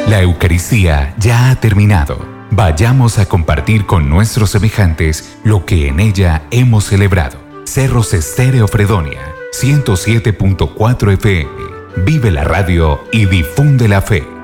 La Eucaristía ya ha terminado. Vayamos a compartir con nuestros semejantes lo que en ella hemos celebrado. Cerros Estéreo Fredonia, 107.4 FM. Vive la radio y difunde la fe.